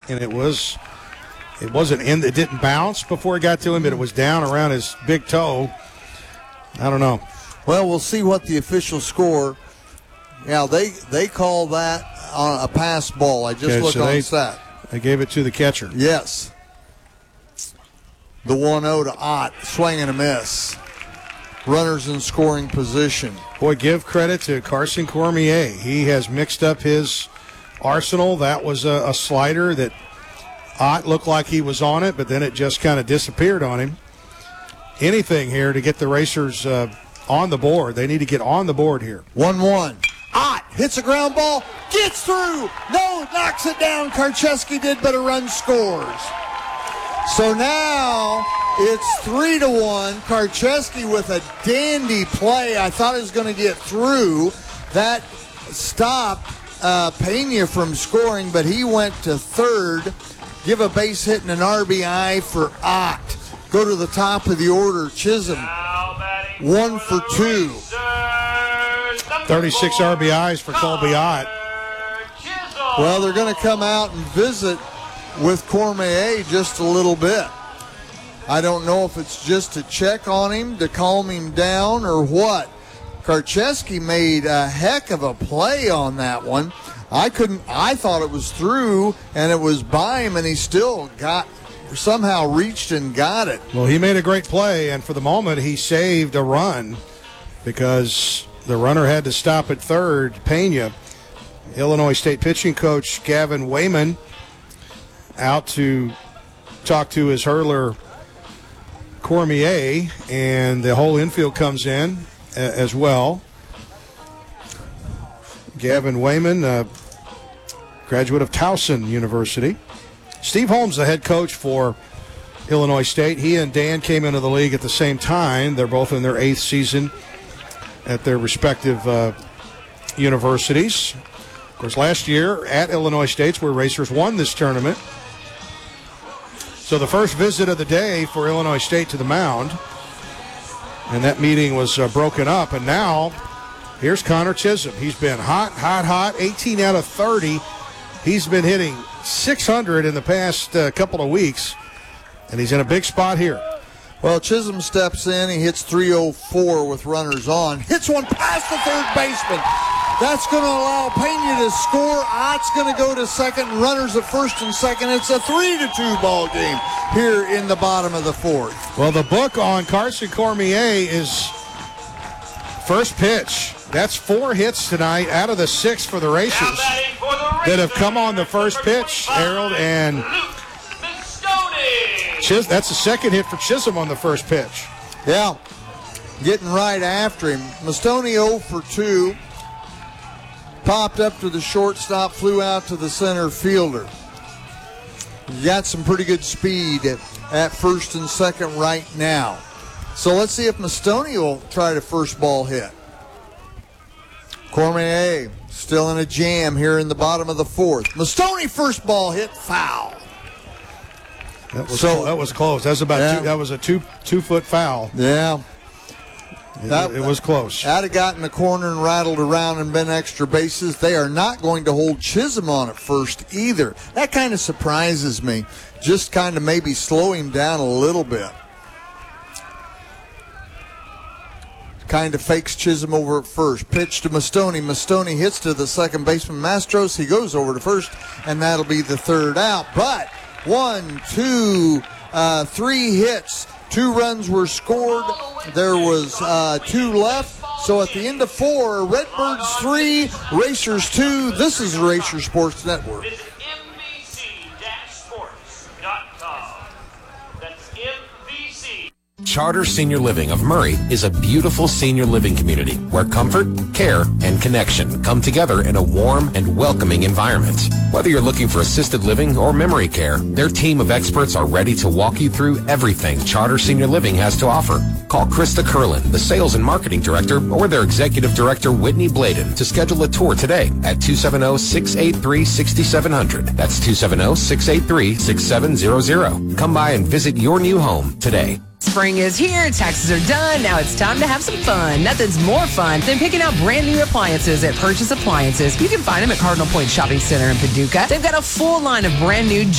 and it wasn't in. It didn't bounce before it got to him, but it was down around his big toe. I don't know. Well, we'll see what the official score. Yeah, they call that on a pass ball. I just looked on the stat. They gave it to the catcher. Yes. The 1-0 to Ott, swing and a miss. Runners in scoring position. Boy, give credit to Carson Cormier. He has mixed up his arsenal. That was a slider that Ott looked like he was on it, but then it just kind of disappeared on him. Anything here to get the Racers on the board. They need to get on the board here. 1-1. Ott hits a ground ball, gets through. No, knocks it down. Karcheski did, but a run scores. So now it's 3-1. Karcheski with a dandy play. I thought he was going to get through. That stopped Pena from scoring, but he went to third. Give a base hit and an RBI for Ott. Go to the top of the order. Chisholm, 1 for 2. 36 RBIs for Colby Ott. Well, they're going to come out and visit with Cormier just a little bit. I don't know if it's just to check on him, to calm him down, or what. Karcheski made a heck of a play on that one. I thought it was through, and it was by him, and he still somehow reached and got it. Well, he made a great play, and for the moment, he saved a run because the runner had to stop at third. Pena, Illinois State pitching coach Gavin Wayman, out to talk to his hurler Cormier, and the whole infield comes in as well. Gavin Wayman, graduate of Towson University. Steve Holmes, the head coach for Illinois State. He and Dan came into the league at the same time. They're both in their 8th season at their respective universities. Of course, last year at Illinois State, where Racers won this tournament. So the first visit of the day for Illinois State to the mound, and that meeting was broken up. And now here's Connor Chisholm. He's been hot, 18 out of 30. He's been hitting 600 in the past couple of weeks, and he's in a big spot here. Well, Chisholm steps in. He hits 304 with runners on. Hits one past the third baseman. That's going to allow Pena to score. Ott's going to go to second. Runners at first and second. It's a 3-2 ball game here in the bottom of the fourth. Well, the book on Carson Cormier is first pitch. That's 4 hits tonight out of the 6 for the Racers that have come on the first pitch, Harold, and that's the second hit for Chisholm on the first pitch. Yeah, getting right after him. Mastoni 0 for 2. Popped up to the shortstop, flew out to the center fielder. You got some pretty good speed at first and second right now. So let's see if Mastoni will try the first ball hit. Cormier still in a jam here in the bottom of the fourth. Mastoni first ball hit, foul. That was close. That was about that was a 2-foot foul. Yeah. It was close. That had gotten the corner and rattled around and been extra bases. They are not going to hold Chisholm on at first either. That kind of surprises me. Just kind of maybe slow him down a little bit. Kind of fakes Chisholm over at first. Pitch to Mastoni. Mastoni hits to the second baseman, Mastros. He goes over to first, and that'll be the third out. But 1, 2, 3 hits. 2 runs were scored. There was 2 left. So at the end of 4, Redbirds 3, Racers 2. This is the Racer Sports Network. Visit MVC-sports.com. That's MVC. Charter Senior Living of Murray is a beautiful senior living community where comfort, care, and connection come together in a warm and welcoming environment. Whether you're looking for assisted living or memory care, their team of experts are ready to walk you through everything Charter Senior Living has to offer. Call Krista Curlin, the Sales and Marketing Director, or their Executive Director, Whitney Bladen, to schedule a tour today at 270-683-6700. That's 270-683-6700. Come by and visit your new home today. Spring is here, taxes are done, now it's time to have some fun. Nothing's more fun than picking out brand new appliances at Purchase Appliances. You can find them at Cardinal Point Shopping Center in Paducah. They've got a full line of brand new